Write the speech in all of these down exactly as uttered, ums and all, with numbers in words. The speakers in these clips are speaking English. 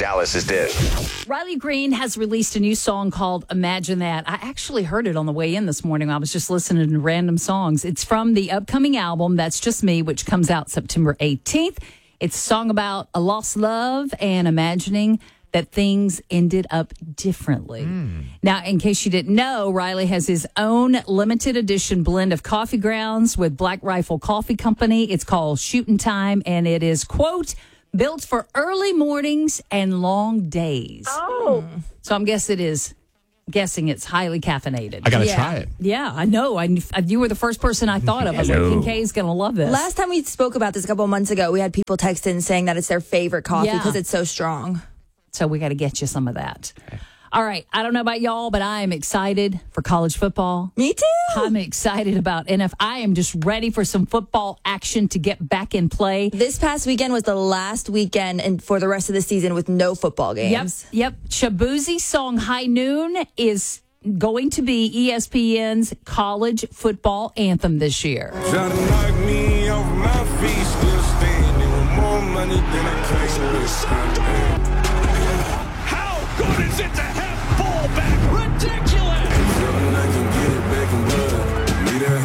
Dallas's Dish. Riley Green has released a new song called Imagine That. I actually heard it on the way in this morning. I was just listening to random songs. It's from the upcoming album, That's Just Me, which comes out September eighteenth. It's a song about a lost love and imagining that things ended up differently. Mm. Now, in case you didn't know, Riley has his own limited edition blend of coffee grounds with Black Rifle Coffee Company. It's called Shootin' Time, and it is, quote, built for early mornings and long days. Oh. Mm. So I'm guess it is. Guessing it's highly caffeinated. I got to yeah. try it. Yeah, I know. I, you were the first person I thought of. I was like, Kincaid's going to love this. Last time we spoke about this a couple of months ago, we had people text in saying that it's their favorite coffee because yeah. it's so strong. So we got to get you some of that. Okay. All right. I don't know about y'all, but I am excited for college football. Me too. I'm excited about N F L. I am just ready for some football action to get back in play. This past weekend was the last weekend and for the rest of the season with no football games. Yep. Yep. Shabuzi's song High Noon is going to be E S P N's college football anthem this year. Try to knock me off my feet, still standing with more money than I can with. Good is it to have fullback? Ridiculous! I can get it back in blood. Need a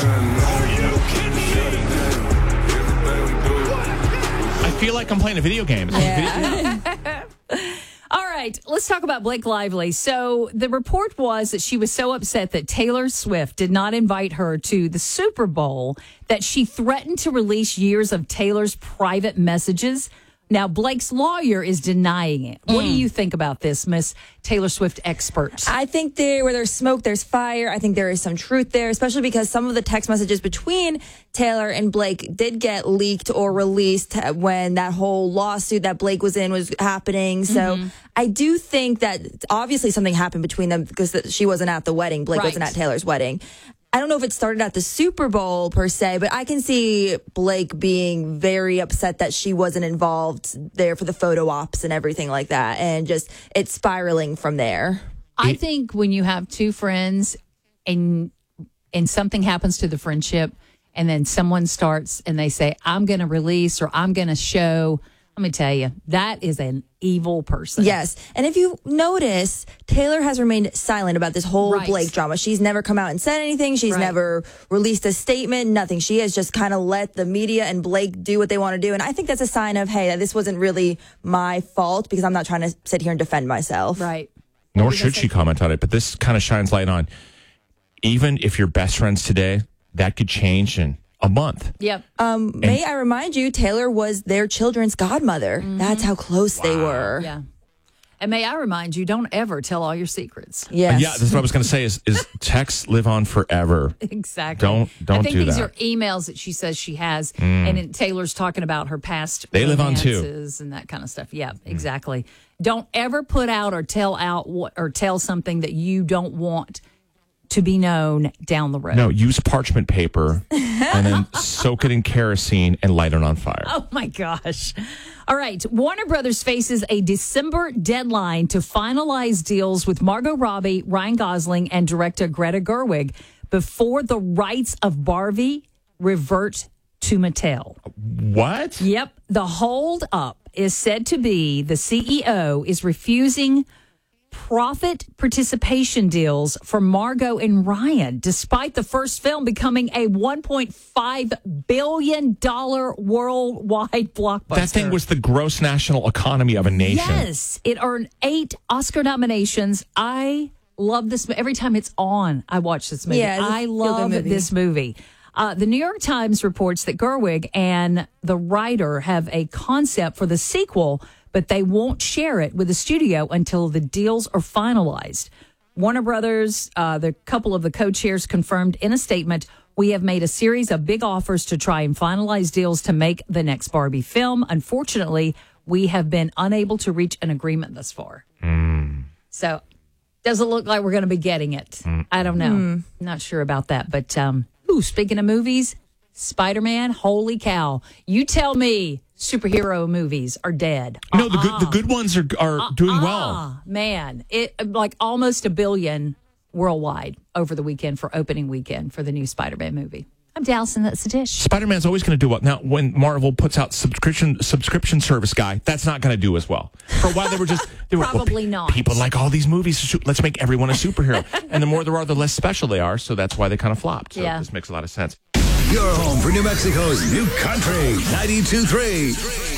hand. I feel like I'm playing a video game. Yeah. All right, let's talk about Blake Lively. So the report was that she was so upset that Taylor Swift did not invite her to the Super Bowl that she threatened to release years of Taylor's private messages. Now, Blake's lawyer is denying it. What mm. do you think about this, Miss Taylor Swift expert? I think there, where there's smoke, there's fire. I think there is some truth there, especially because some of the text messages between Taylor and Blake did get leaked or released when that whole lawsuit that Blake was in was happening. So mm-hmm. I do think that obviously something happened between them because she wasn't at the wedding. Blake right. wasn't at Taylor's wedding. I don't know if it started at the Super Bowl per se, but I can see Blake being very upset that she wasn't involved there for the photo ops and everything like that. And just it's spiraling from there. I think when you have two friends and and something happens to the friendship and then someone starts and they say, I'm going to release or I'm going to show. Let me tell you, that is an evil person. Yes. And if you notice, Taylor has remained silent about this whole right. Blake drama. She's never come out and said anything. She's right. never released a statement, nothing. She has just kind of let the media and Blake do what they want to do. And I think that's a sign of, hey, this wasn't really my fault because I'm not trying to sit here and defend myself. Right. Nor should she comment on it. But this kind of shines light on, even if you're best friends today, that could change and a month. Yep. Um, may I remind you, Taylor was their children's godmother. Mm-hmm. That's how close wow. they were. Yeah. And may I remind you, don't ever tell all your secrets. Yes. Uh, yeah, that's what I was going to say is, is texts live on forever. Exactly. Don't don't I think do these that. are emails that she says she has, mm. and then Taylor's talking about her past they live on too. And that kind of stuff. Yeah, mm. exactly. Don't ever put out or tell out what, or tell something that you don't want to be known down the road. No, use parchment paper and then soak it in kerosene and light it on fire. Oh, my gosh. All right. Warner Brothers faces a December deadline to finalize deals with Margot Robbie, Ryan Gosling, and director Greta Gerwig before the rights of Barbie revert to Mattel. What? Yep. The hold up is said to be the C E O is refusing profit participation deals for Margot and Ryan, despite the first film becoming a one point five billion dollars worldwide blockbuster. That thing was the gross national economy of a nation. Yes. It earned eight Oscar nominations. I love this. Every time it's on, I watch this movie. Yeah, I love movie. this movie. Uh, the New York Times reports that Gerwig and the writer have a concept for the sequel, but they won't share it with the studio until the deals are finalized. Warner Brothers, uh, the couple of the co-chairs confirmed in a statement, we have made a series of big offers to try and finalize deals to make the next Barbie film. Unfortunately, we have been unable to reach an agreement thus far. Mm. So doesn't look like we're going to be getting it. Mm. I don't know. Mm. Not sure about that. But um, ooh, speaking of movies, Spider-Man, holy cow. You tell me superhero movies are dead. No, uh-uh. the good the good ones are are uh-uh. doing well. Man, it like almost a billion worldwide over the weekend for opening weekend for the new Spider-Man movie. I'm Dallas, and that's the dish. Spider-Man's always going to do well. Now, when Marvel puts out subscription subscription service guy, that's not going to do as well. For a while, they were just they were, Probably well, not. People like all these movies. Let's make everyone a superhero. And the more there are, the less special they are. So that's why they kind of flopped. So Yeah. this makes a lot of sense. Your home for New Mexico's new country, ninety-two point three.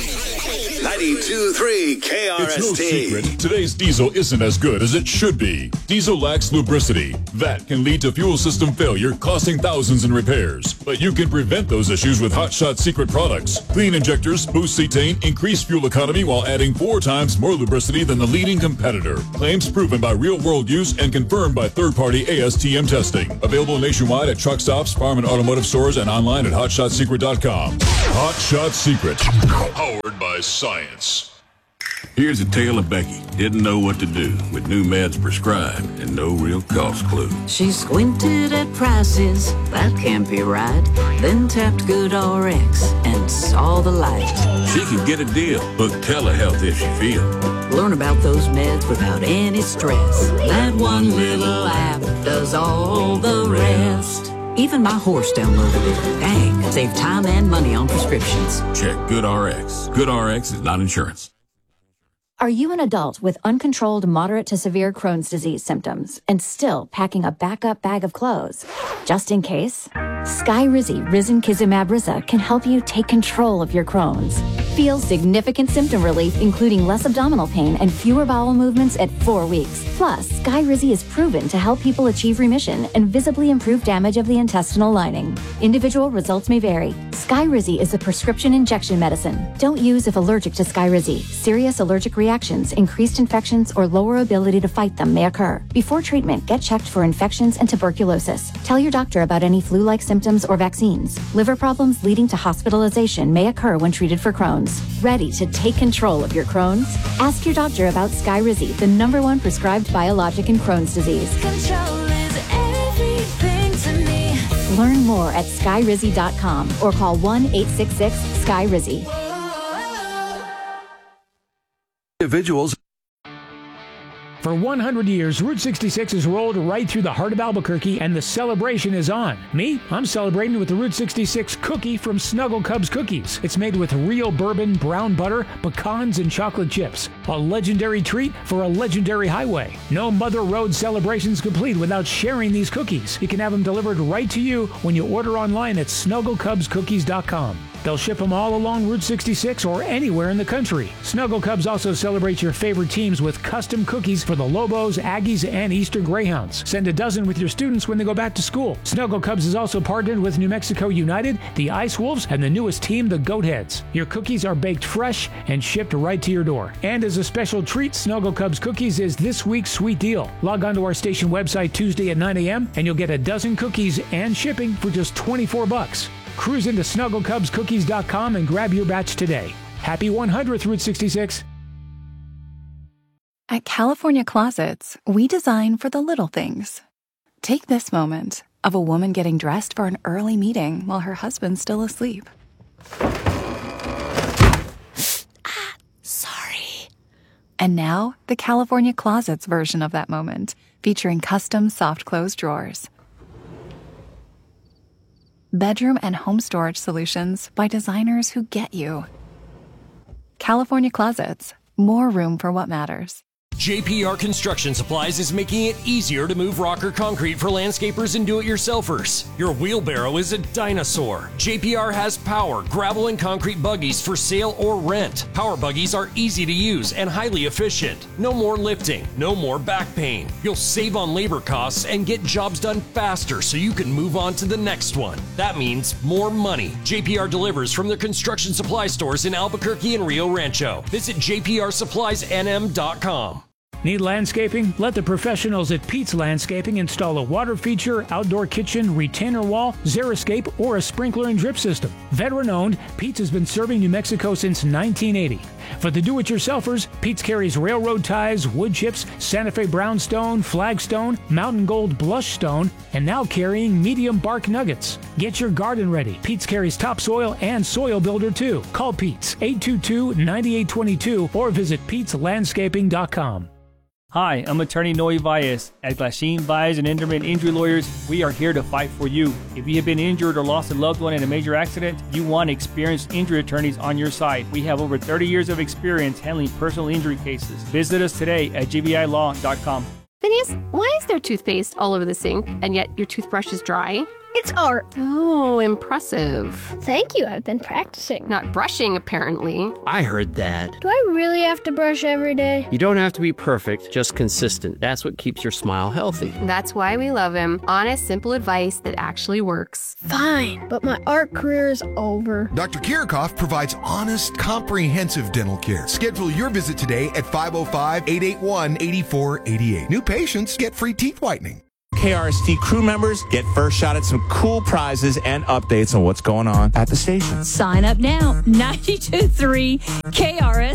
ninety-two point three K R S T. It's no secret, today's diesel isn't as good as it should be. Diesel lacks lubricity. That can lead to fuel system failure, costing thousands in repairs. But you can prevent those issues with Hot Shot Secret products. Clean injectors, boost cetane, increase fuel economy while adding four times more lubricity than the leading competitor. Claims proven by real-world use and confirmed by third-party A S T M testing. Available nationwide at truck stops, farm and automotive stores, and online at hot shot secret dot com. Hot Shot Secret. Powered by science. Here's a tale of Becky. Didn't know what to do with new meds prescribed and no real cost clue. She squinted at prices, that can't be right. Then tapped GoodRx and saw the light. She could get a deal, book telehealth if she feels. Learn about those meds without any stress. That one little app does all the rest. Even my horse downloaded it. Dang, save time and money on prescriptions. Check GoodRx. GoodRx is not insurance. Are you an adult with uncontrolled moderate to severe Crohn's disease symptoms and still packing a backup bag of clothes? Just in case, Skyrizi Risankizumab Riza can help you take control of your Crohn's. Feel significant symptom relief, including less abdominal pain and fewer bowel movements at four weeks. Plus, Skyrizi is proven to help people achieve remission and visibly improve damage of the intestinal lining. Individual results may vary. Skyrizi is a prescription injection medicine. Don't use if allergic to Skyrizi. Serious allergic reactions, increased infections, or lower ability to fight them may occur. Before treatment, get checked for infections and tuberculosis. Tell your doctor about any flu-like symptoms or vaccines. Liver problems leading to hospitalization may occur when treated for Crohn's. Ready to take control of your Crohn's? Ask your doctor about Skyrizi, the number one prescribed biologic in Crohn's disease. Control is everything to me. Learn more at skyrizi dot com or call one eight six six Skyrizi. Individuals. For one hundred years, Route sixty-six has rolled right through the heart of Albuquerque, and the celebration is on. Me, I'm celebrating with the Route sixty-six cookie from Snuggle Cubs Cookies. It's made with real bourbon, brown butter, pecans, and chocolate chips. A legendary treat for a legendary highway. No Mother Road celebration's complete without sharing these cookies. You can have them delivered right to you when you order online at snuggle cubs cookies dot com. They'll ship them all along Route sixty-six or anywhere in the country. Snuggle Cubs also celebrates your favorite teams with custom cookies for the Lobos, Aggies, and Eastern Greyhounds. Send a dozen with your students when they go back to school. Snuggle Cubs is also partnered with New Mexico United, the Ice Wolves, and the newest team, the Goatheads. Your cookies are baked fresh and shipped right to your door. And as a special treat, Snuggle Cubs Cookies is this week's sweet deal. Log on to our station website Tuesday at nine a.m. and you'll get a dozen cookies and shipping for just twenty-four bucks. Cruise into snuggle cubs cookies dot com and grab your batch today. Happy one hundredth Route sixty-six. At California Closets, we design for the little things. Take this moment of a woman getting dressed for an early meeting while her husband's still asleep. ah, sorry. And now, the California Closets version of that moment, featuring custom soft close drawers. Bedroom and home storage solutions by designers who get you. California Closets. More room for what matters. J P R Construction Supplies is making it easier to move rock or concrete for landscapers and do-it-yourselfers. Your wheelbarrow is a dinosaur. J P R has power, gravel, and concrete buggies for sale or rent. Power buggies are easy to use and highly efficient. No more lifting, no more back pain. You'll save on labor costs and get jobs done faster so you can move on to the next one. That means more money. J P R delivers from their construction supply stores in Albuquerque and Rio Rancho. Visit j p r supplies n m dot com. Need landscaping? Let the professionals at Pete's Landscaping install a water feature, outdoor kitchen, retainer wall, xeriscape, or a sprinkler and drip system. Veteran-owned, Pete's has been serving New Mexico since nineteen eighty. For the do-it-yourselfers, Pete's carries railroad ties, wood chips, Santa Fe brownstone, flagstone, mountain gold blush stone, and now carrying medium bark nuggets. Get your garden ready. Pete's carries topsoil and soil builder too. Call Pete's eight two two, nine eight two two or visit pete's landscaping dot com. Hi, I'm attorney Noe Valles. At Glasheen, Valles and Enderman Injury Lawyers, we are here to fight for you. If you have been injured or lost a loved one in a major accident, you want experienced injury attorneys on your side. We have over thirty years of experience handling personal injury cases. Visit us today at g b i law dot com. Phineas, why is there toothpaste all over the sink, and yet your toothbrush is dry? It's art. Oh, impressive. Thank you, I've been practicing. Not brushing, apparently. I heard that. Do I really have to brush every day? You don't have to be perfect, just consistent. That's what keeps your smile healthy. That's why we love him. Honest, simple advice that actually works. Fine, but my art career is over. Doctor Kirchhoff provides honest, comprehensive dental care. Schedule your visit today at five oh five, eight eight one, eight four eight eight. New patients get free teeth whitening. K R S T crew members get first shot at some cool prizes and updates on what's going on at the station. Sign up now. ninety-two point three K R S